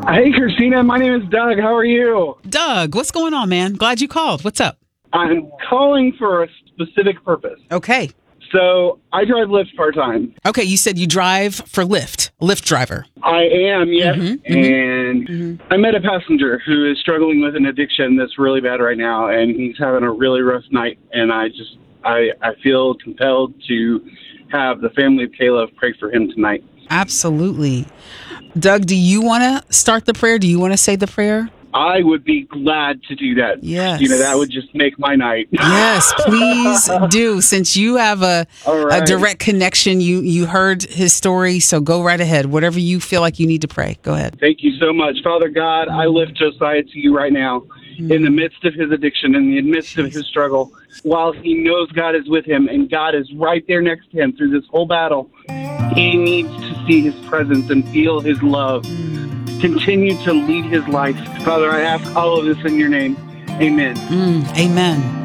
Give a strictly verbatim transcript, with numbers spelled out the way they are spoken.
Hey, Christina. My name is Doug. How are you? Doug, what's going on, man? Glad you called. What's up? I'm calling for a specific purpose. Okay. So I drive Lyft part-time. Okay, you said you drive for Lyft, Lyft driver. I am, yes. Mm-hmm, and mm-hmm. I met a passenger who is struggling with an addiction that's really bad right now, and he's having a really rough night. And I just, I, I feel compelled to have the family of Caleb pray for him tonight. Absolutely. Doug, do you want to start the prayer? Do you want to say the prayer? I would be glad to do that. Yes. You know, that would just make my night. Yes, please do. Since you have a, right. a direct connection, you, you heard his story, so go right ahead. Whatever you feel like you need to pray, go ahead. Thank you so much. Father God, I lift Josiah to you right now in the midst of his addiction, in the midst of his struggle, while he knows God is with him and God is right there next to him through this whole battle. He needs to see his presence and feel his love. Continue to lead his life. Father, I ask all of this in your name. Amen. Mm, amen.